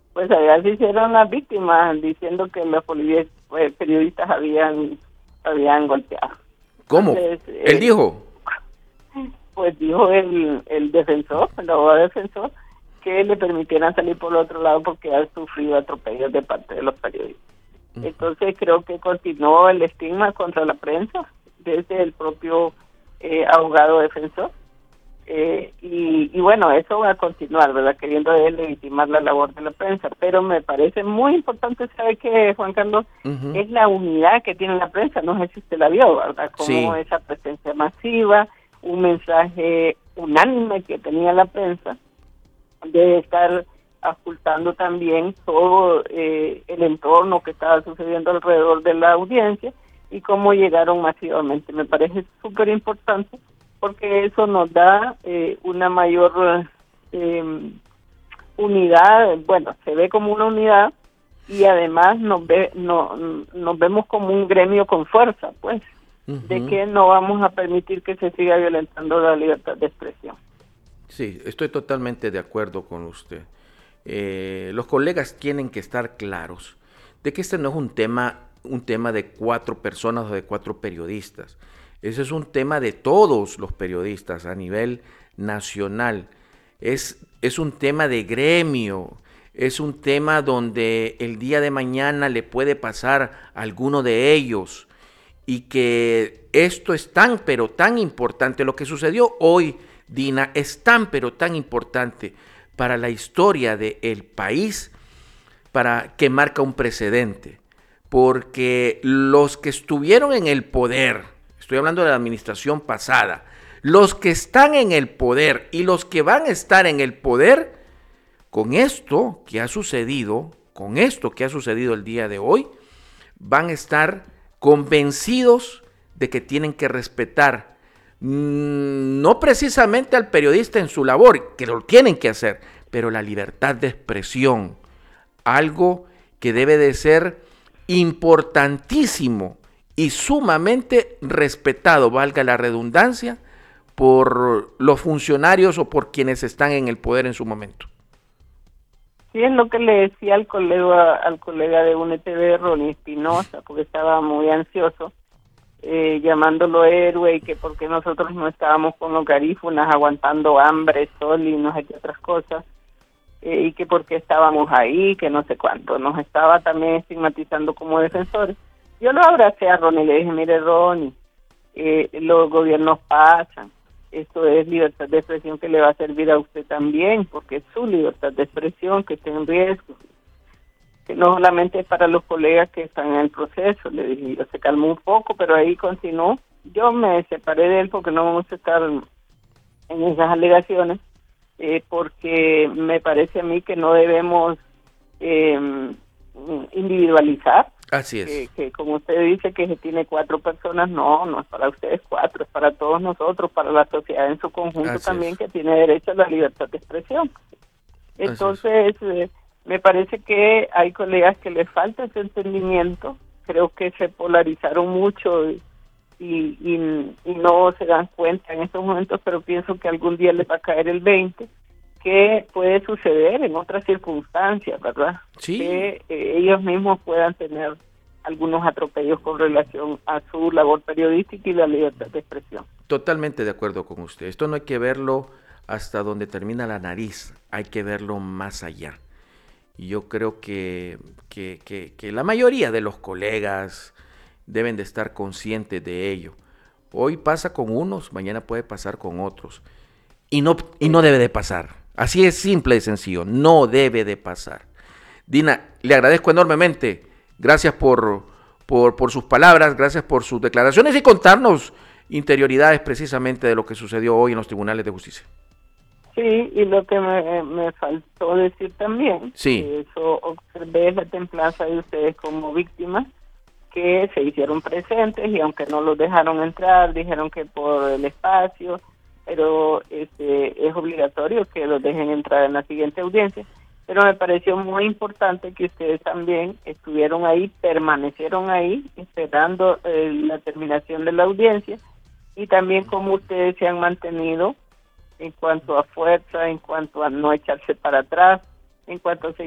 Pues allá se hicieron las víctimas diciendo que los periodistas habían golpeado. ¿Cómo? Entonces, Él dijo. pues dijo el defensor, el abogado defensor, que le permitieran salir por el otro lado porque ha sufrido atropellos de parte de los periodistas. Entonces creo que continuó el estigma contra la prensa desde el propio abogado defensor. Y bueno, eso va a continuar, ¿verdad? Queriendo legitimar la labor de la prensa, pero me parece muy importante saber que, Juan Carlos, es la unidad que tiene la prensa, no sé si usted la vio, ¿verdad? Como Sí. esa presencia masiva, un mensaje unánime que tenía la prensa, de estar ocultando también todo el entorno que estaba sucediendo alrededor de la audiencia y cómo llegaron masivamente. Me parece súper importante porque eso nos da una mayor unidad, bueno, se ve como una unidad y además nos vemos como un gremio con fuerza, pues, de que no vamos a permitir que se siga violentando la libertad de expresión. Sí, estoy totalmente de acuerdo con usted. Los colegas tienen que estar claros de que este no es un tema de 4 personas o de 4 periodistas. Ese es un tema de todos los periodistas a nivel nacional. Es un tema de gremio. Es un tema donde el día de mañana le puede pasar a alguno de ellos. Y que esto es tan, pero tan importante. Lo que sucedió hoy, Dina, es tan, pero tan importante para la historia del país, para que marca un precedente. Porque los que estuvieron en el poder, estoy hablando de la administración pasada, los que están en el poder y los que van a estar en el poder, con esto que ha sucedido el día de hoy, van a estar convencidos de que tienen que respetar no precisamente al periodista en su labor, que lo tienen que hacer, pero la libertad de expresión, algo que debe de ser importantísimo y sumamente respetado, valga la redundancia, por los funcionarios o por quienes están en el poder en su momento. Sí, es lo que le decía al colega de UNTV, Ronnie Espinosa, porque estaba muy ansioso, llamándolo héroe y que porque nosotros no estábamos con los garífunas aguantando hambre, sol y no sé qué otras cosas, y que porque estábamos ahí, que no sé cuánto, nos estaba también estigmatizando como defensores. Yo lo abracé a Ronnie y le dije, mire Ronnie, los gobiernos pasan, esto es libertad de expresión que le va a servir a usted también, porque es su libertad de expresión que está en riesgo, que no solamente es para los colegas que están en el proceso. Le dije, yo se calmó un poco, pero ahí continuó. Yo me separé de él porque no vamos a estar en esas alegaciones, porque me parece a mí que no debemos individualizar. Así es. Que como usted dice que se tiene 4 personas, no es para ustedes 4, es para todos nosotros, para la sociedad en su conjunto. Así también es. Que tiene derecho a la libertad de expresión. Entonces, me parece que hay colegas que les falta ese entendimiento, creo que se polarizaron mucho y no se dan cuenta en estos momentos, pero pienso que algún día les va a caer el 20, que puede suceder en otras circunstancias, ¿verdad? Sí. Que ellos mismos puedan tener algunos atropellos con relación a su labor periodística y la libertad de expresión. Totalmente de acuerdo con usted. Esto no hay que verlo hasta donde termina la nariz, hay que verlo más allá. Y yo creo que la mayoría de los colegas deben de estar conscientes de ello. Hoy pasa con unos, mañana puede pasar con otros. Y no debe de pasar. Así es simple y sencillo. No debe de pasar. Dina, le agradezco enormemente. Gracias por sus palabras, gracias por sus declaraciones y contarnos interioridades precisamente de lo que sucedió hoy en los tribunales de justicia. Sí, y lo que me faltó decir también, sí. Eso observé la templanza de ustedes como víctimas, que se hicieron presentes y aunque no los dejaron entrar, dijeron que por el espacio, pero es obligatorio que los dejen entrar en la siguiente audiencia. Pero me pareció muy importante que ustedes también estuvieron ahí, permanecieron ahí, esperando la terminación de la audiencia, y también como ustedes se han mantenido en cuanto a fuerza, en cuanto a no echarse para atrás, en cuanto a